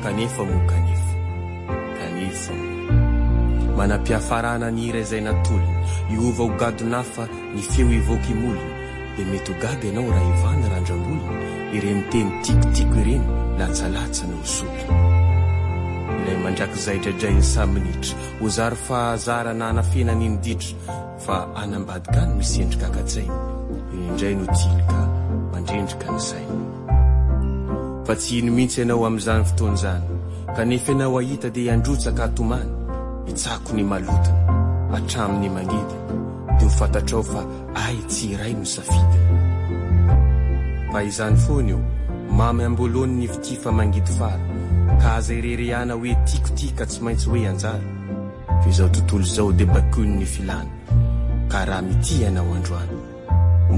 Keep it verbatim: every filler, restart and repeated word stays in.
kanefa mo kanefa kanefa manam-piafarana ny ira izay natolony iova ho gadonafa ny feo ivoaka imolony dia mety ho gaga ianao raha ivana randram-bolony ireny teny tikotiko ireny latsalatsa no hosolo ilay mandrakizay draidray ny saminitra ho zary fahazarana anafenany ny ditra fa anambadika any misy endrika akatsay indray no tilika mandrendrika ny saina fa tsy ino mihitsy ianao amin'izany fotoan'izany kanefa ianao ahita dia androtsaka atomany itsako ny malotana hatramin'ny mangidy dia ho fantatrao fa ay tsy iray no safidiny fa izany foana io mamy ambolony ny fitifa mangidy fara ka aza ireriana hoe tikotika tsy maintsy hoe anjara fa izao tontolo izao dia bakony ny filana ka raha mity ianao androany